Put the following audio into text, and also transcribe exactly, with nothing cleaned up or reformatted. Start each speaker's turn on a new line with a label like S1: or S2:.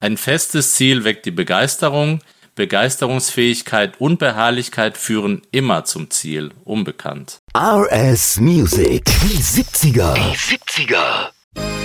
S1: Ein festes Ziel weckt die Begeisterung. Begeisterungsfähigkeit und Beharrlichkeit führen immer zum Ziel, unbekannt.
S2: R S Music. Die siebziger. Die siebziger.